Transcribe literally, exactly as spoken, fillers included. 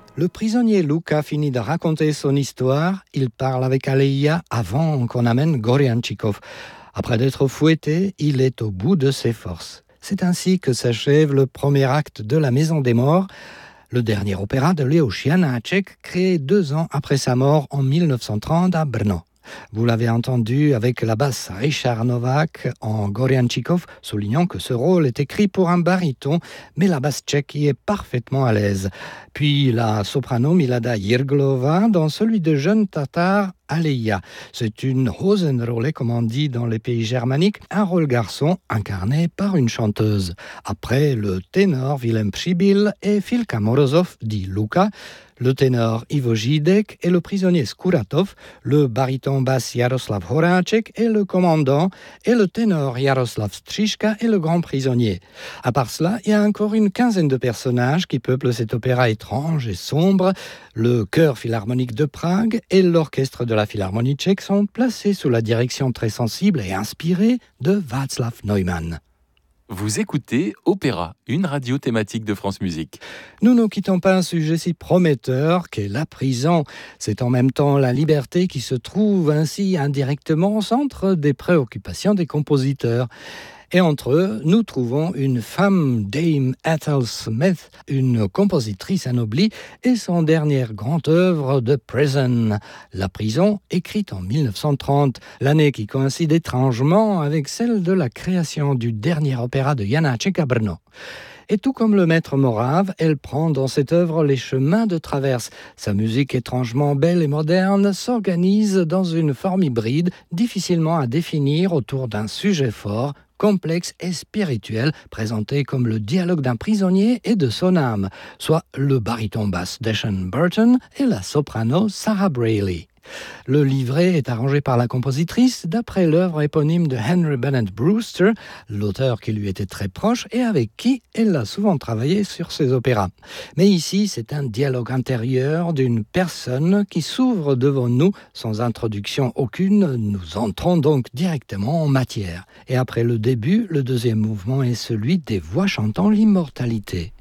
Le prisonnier Luka finit de raconter son histoire. Il parle avec Aleïa avant qu'on amène Gorianchikov. Après d'être fouetté, il est au bout de ses forces. C'est ainsi que s'achève le premier acte de La Maison des Morts, le dernier opéra de Leoš Janáček, créé deux ans après sa mort en dix-neuf cent trente à Brno. Vous l'avez entendu avec la basse Richard Novak en Gorianchikov, soulignant que ce rôle est écrit pour un baryton, mais la basse tchèque y est parfaitement à l'aise. Puis la soprano Milada Jirglova dans celui de jeune tatar Aleïa. C'est une Hosenrolle, comme on dit dans les pays germaniques, un rôle garçon incarné par une chanteuse. Après le ténor Willem Přibyl et Filka Morozov, dit Luka, le ténor Ivo Žídek et le prisonnier Skuratov, le baryton basse Jaroslav Horáček et le commandant, et le ténor Jaroslav Stříška et le grand prisonnier. À part cela, il y a encore une quinzaine de personnages qui peuplent cet opéra étrange et sombre. Le chœur philharmonique de Prague et l'orchestre de la Philharmonie tchèque sont placés sous la direction très sensible et inspirée de Václav Neumann. Vous écoutez Opéra, une radio thématique de France Musique. Nous ne quittons pas un sujet si prometteur qu'est la prison. C'est en même temps la liberté qui se trouve ainsi indirectement au centre des préoccupations des compositeurs. Et entre eux, nous trouvons une femme, Dame Ethel Smith, une compositrice anoblie, et son dernière grande œuvre, The Prison, La prison, écrite en dix-neuf cent trente, l'année qui coïncide étrangement avec celle de la création du dernier opéra de Janáček à Brno. Et tout comme le maître morave, elle prend dans cette œuvre les chemins de traverse. Sa musique étrangement belle et moderne s'organise dans une forme hybride, difficilement à définir autour d'un sujet fort, complexe et spirituel, présenté comme le dialogue d'un prisonnier et de son âme, soit le baryton basse Deshaun Burton et la soprano Sarah Braley. Le livret est arrangé par la compositrice d'après l'œuvre éponyme de Henry Bennett Brewster, l'auteur qui lui était très proche et avec qui elle a souvent travaillé sur ses opéras. Mais ici, c'est un dialogue intérieur d'une personne qui s'ouvre devant nous sans introduction aucune. Nous entrons donc directement en matière. Et après le début, le deuxième mouvement est celui des voix chantant l'immortalité.